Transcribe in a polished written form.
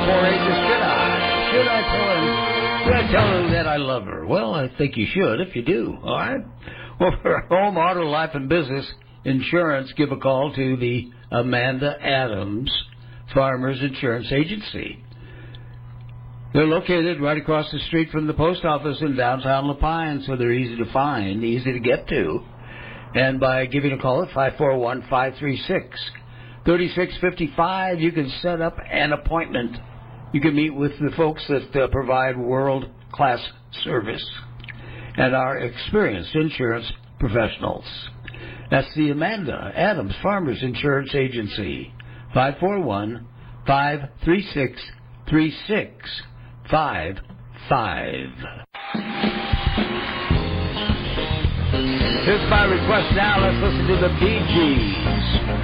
Should I tell her that I love her? Well, I think you should if you do, all right? Well, for home, auto, life, and business insurance, give a call to the Amanda Adams Farmers Insurance Agency. They're located right across the street from the post office in downtown La Pine, so they're easy to find, easy to get to. And by giving a call at 541-536-3655, you can set up an appointment. You can meet with the folks that provide world-class service and are experienced insurance professionals. That's the Amanda Adams Farmers Insurance Agency, 541-536-3655. Here's my request now. Let's listen to the Bee Gees.